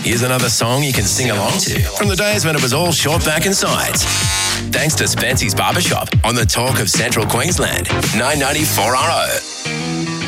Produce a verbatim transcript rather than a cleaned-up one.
Here's another song you can sing along to from the days when it was all short back and sides. Thanks to Spency's Barbershop on the Talk of Central Queensland, nine ninety-four R O.